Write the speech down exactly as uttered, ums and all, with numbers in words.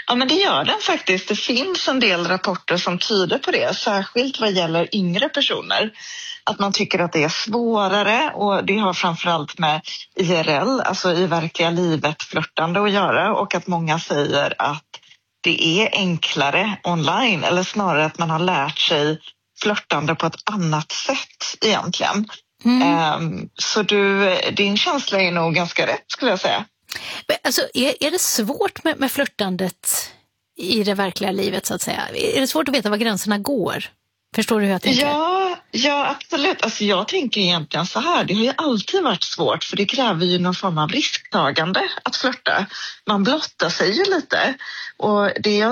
Ja, men det gör den faktiskt. Det finns en del rapporter som tyder på det, särskilt vad gäller yngre personer. Att man tycker att det är svårare, och det har framförallt med I R L, alltså i verkliga livet flörtande att göra, och att många säger att det är enklare online, eller snarare att man har lärt sig flörtande på ett annat sätt egentligen. Mm. Um, så du, din känsla är nog ganska rätt, skulle jag säga. Men alltså, är, är det svårt med, med flörtandet i det verkliga livet, så att säga? Är det svårt att veta var gränserna går? Förstår du hur jag tänker? Ja, ja, absolut. Alltså jag tänker egentligen så här. Det har ju alltid varit svårt, för det kräver ju någon form av risktagande att flirta. Man blottar sig ju lite. Och det